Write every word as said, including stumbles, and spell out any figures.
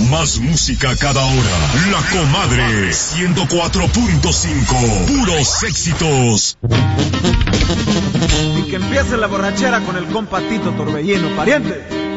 Más música cada hora. La Comadre ciento cuatro punto cinco. Puros éxitos. Y que empiece la borrachera con el compa Tito Torbellino, pariente.